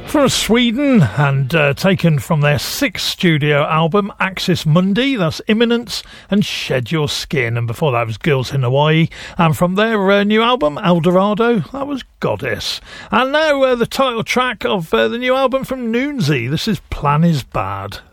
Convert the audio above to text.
From Sweden and taken from their sixth studio album Axis Mundi, that's Imminence and Shed Your Skin, and before that was Girls in Hawaii, and from their new album El Dorado, that was Goddess. And now the title track of the new album from Noonsy, this is Plan Is Bad.